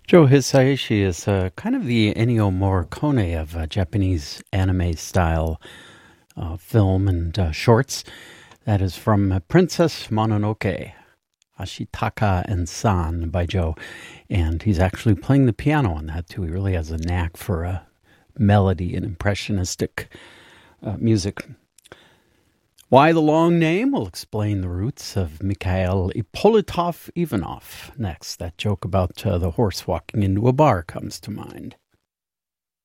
Joe Hisaishi is kind of the Ennio Morricone of Japanese anime style film and shorts. That is from Princess Mononoke, Ashitaka and San by Joe. And he's actually playing the piano on that too. He really has a knack for melody and impressionistic music. Why the long name? We'll explain the roots of Mikhail Ippolitov Ivanov next. That joke about the horse walking into a bar comes to mind.